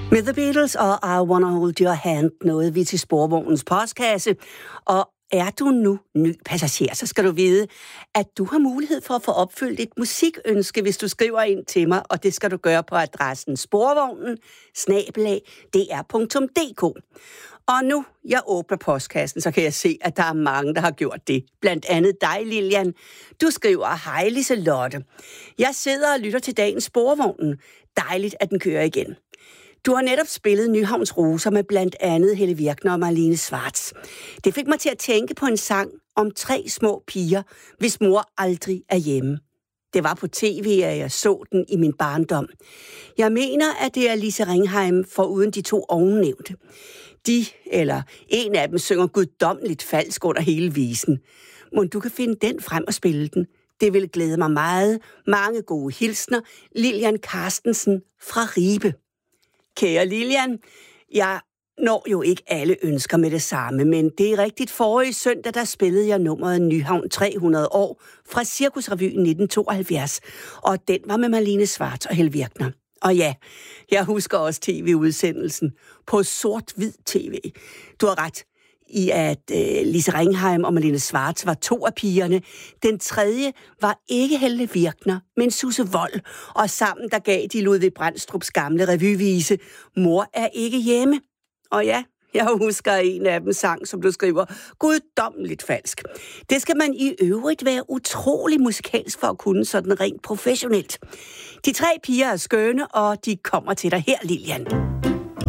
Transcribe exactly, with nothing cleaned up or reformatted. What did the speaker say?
Med The Beatles og I Wanna Hold Your Hand nåede vi til Sporvognens postkasse, og er du nu ny passager, så skal du vide, at du har mulighed for at få opfyldt et musikønske, hvis du skriver ind til mig, og det skal du gøre på adressen sporvognen snabel-a d r punktum d k. Og nu jeg åbner postkassen, så kan jeg se, at der er mange, der har gjort det. Blandt andet dig, Lilian. Du skriver, hej Liselotte. Jeg sidder og lytter til dagens Sporvognen. Dejligt, at den kører igen. Du har netop spillet Nyhavns Roser med blandt andet Helle Virkner og Marlene Schwartz. Det fik mig til at tænke på en sang om tre små piger, hvis mor aldrig er hjemme. Det var på tv, at jeg så den i min barndom. Jeg mener, at det er Lise Ringheim foruden de to ovennævnte. De, eller en af dem, synger guddommeligt falsk under hele visen. Mon du kan finde den frem og spille den? Det vil glæde mig meget. Mange gode hilsner. Lilian Carstensen fra Ribe. Kære Lilian, jeg når jo ikke alle ønsker med det samme, men det er rigtigt. Forrige søndag, der spillede jeg nummeret Nyhavn tre hundrede år fra Cirkusrevyen nitten tooghalvfjerds, og den var med Marlene Schwartz og Helle Virkner. Og ja, jeg husker også tv-udsendelsen på sort-hvid tv. Du har ret i, at øh, Lise Ringheim og Marlene Schwartz var to af pigerne. Den tredje var ikke Helle Virkner, men Susse Wold. Og sammen der gav de Ludvig Brandstrups gamle revyvise, Mor er ikke hjemme. Og ja, jeg husker en af dem sang, som du skriver, guddommeligt falsk. Det skal man i øvrigt være utrolig musikalsk for at kunne, sådan rent professionelt. De tre piger er skønne, og de kommer til dig her, Lilian.